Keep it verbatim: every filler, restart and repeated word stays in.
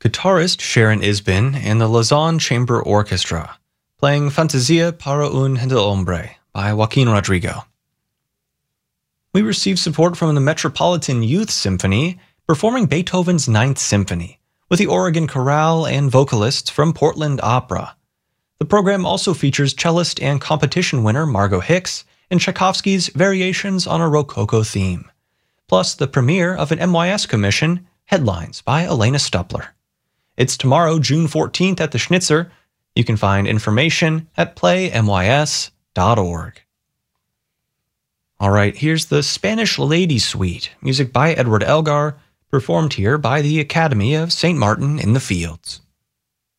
Guitarist Sharon Isbin and the Lausanne Chamber Orchestra, playing Fantasia para un Gentilhombre by Joaquin Rodrigo. We received support from the Metropolitan Youth Symphony, performing Beethoven's Ninth Symphony, with the Oregon Chorale and vocalists from Portland Opera. The program also features cellist and competition winner Margot Hicks and Tchaikovsky's Variations on a Rococo Theme, plus the premiere of an M Y S commission, Headlines by Elena Stupler. It's tomorrow, June fourteenth at the Schnitzer. You can find information at play m y s dot org. Alright, here's the Spanish Lady Suite, music by Edward Elgar, performed here by the Academy of Saint Martin in the Fields.